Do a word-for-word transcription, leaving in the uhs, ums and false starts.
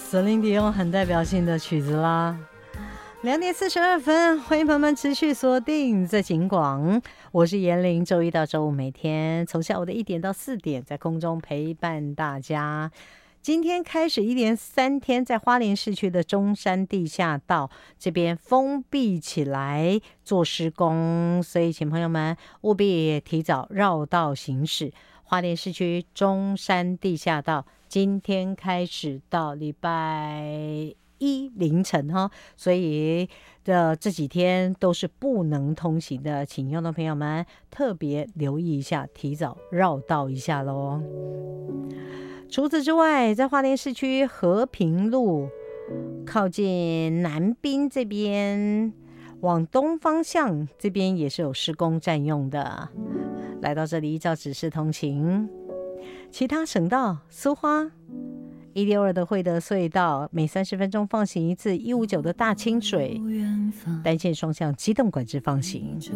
Celine Dion 很代表性的曲子啦。两点四十二分，欢迎朋友们持续锁定在警广，我是严玲，周一到周五每天从下午的一点到四点在空中陪伴大家。今天开始一连三天，在花莲市区的中山地下道这边封闭起来做施工，所以请朋友们务必提早绕道行驶。花莲市区中山地下道今天开始到礼拜一凌晨哈，所以的这几天都是不能通行的，请用的朋友们特别留意一下，提早绕道一下咯。除此之外，在花莲市区和平路靠近南滨这边往东方向，这边也是有施工占用的，来到这里依照指示通行。其他省道苏花一六二的惠德隧道每三十分钟放行一次，一五九的大清水单线双向机动管制放行。